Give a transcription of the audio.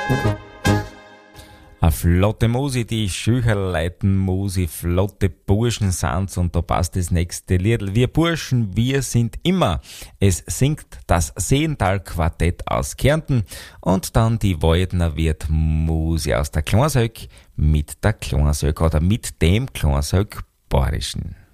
A flotte Musi, die Schücherleiten Musi, flotte Burschen sind's und da passt das nächste Lied. Wir Burschen, wir sind immer. Es singt das Seental-Quartett aus Kärnten und dann die Waldner Wirt Musi aus der Kleinselk mit der Kleinselk oder mit dem Kleinselk Bayerischen.